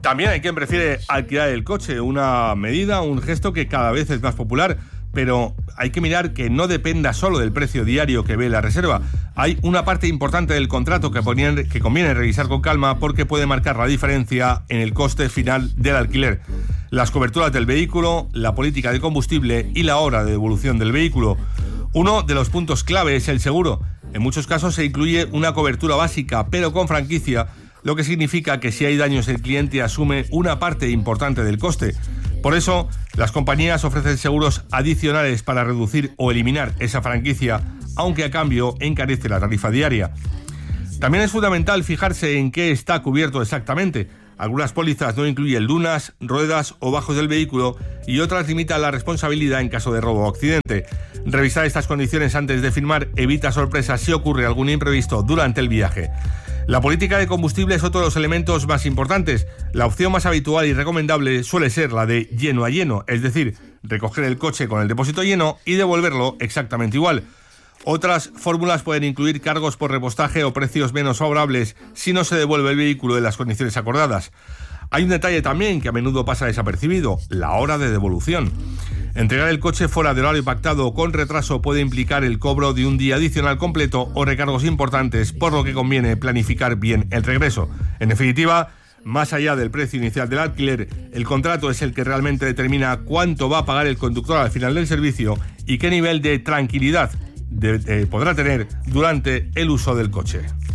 También hay quien prefiere alquilar el coche, una medida, un gesto que cada vez es más popular, pero hay que mirar que no dependa solo del precio diario que ve la reserva. Hay una parte importante del contrato que conviene revisar con calma porque puede marcar la diferencia en el coste final del alquiler. Las coberturas del vehículo, la política de combustible y la hora de devolución del vehículo. Uno de los puntos clave es el seguro. En muchos casos se incluye una cobertura básica, pero con franquicia, lo que significa que si hay daños el cliente asume una parte importante del coste. Por eso, las compañías ofrecen seguros adicionales para reducir o eliminar esa franquicia, aunque a cambio encarece la tarifa diaria. También es fundamental fijarse en qué está cubierto exactamente. Algunas pólizas no incluyen lunas, ruedas o bajos del vehículo y otras limitan la responsabilidad en caso de robo o accidente. Revisar estas condiciones antes de firmar evita sorpresas si ocurre algún imprevisto durante el viaje. La política de combustible es otro de los elementos más importantes. La opción más habitual y recomendable suele ser la de lleno a lleno, es decir, recoger el coche con el depósito lleno y devolverlo exactamente igual. Otras fórmulas pueden incluir cargos por repostaje o precios menos favorables si no se devuelve el vehículo en las condiciones acordadas. Hay un detalle también que a menudo pasa desapercibido, la hora de devolución. Entregar el coche fuera del horario pactado o con retraso puede implicar el cobro de un día adicional completo o recargos importantes, por lo que conviene planificar bien el regreso. En definitiva, más allá del precio inicial del alquiler, el contrato es el que realmente determina cuánto va a pagar el conductor al final del servicio y qué nivel de tranquilidad podrá tener durante el uso del coche.